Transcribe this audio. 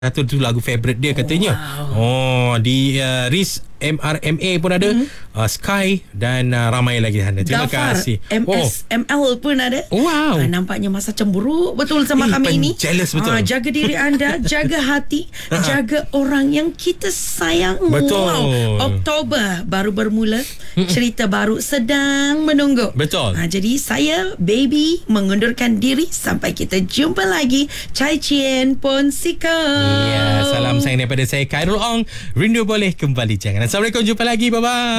Itu tu lagu favourite dia katanya. Di Riz MRMA pun ada, Sky dan ramai lagi sana. Terima kasih. MSML pun ada. Wow. Nampaknya masa cemburuk betul sama kami ini. Jealous betul. Jaga diri anda, jaga hati, jaga orang yang kita sayang. Betul. Oktober baru bermula, cerita baru sedang menunggu. Betul. Jadi saya Baby mengundurkan diri sampai kita jumpa lagi. Chai Chien Pon Siko. Ya, salam sayang daripada saya Khairul Ong. Rindu boleh kembali jangan. Assalamualaikum, jumpa lagi. Bye-bye.